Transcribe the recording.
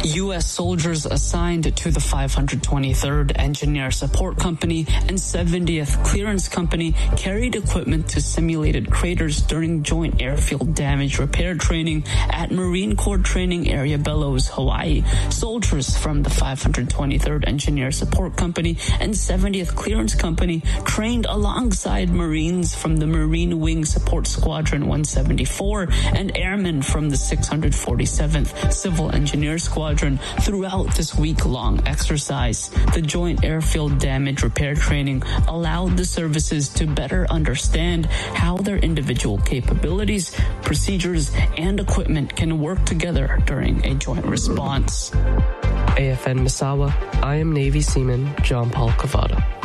U.S. soldiers assigned to the 523rd Engineer Support Company and 70th Clearance Company carried equipment to simulated craters during joint airfield damage repair training at Marine Corps Training Area Bellows, Hawaii. Soldiers from the 523rd Engineer Support Company and 70th Clearance Company trained alongside Marines from the Marine Wing Support Squadron 174 and airmen from the 647th Civil Engineer Squadron throughout this week-long exercise. The Joint Airfield Damage Repair Training allowed the services to better understand how their individual capabilities, procedures, and equipment can work together during a joint response. AFN Misawa, I am Navy Seaman John Paul Cavada.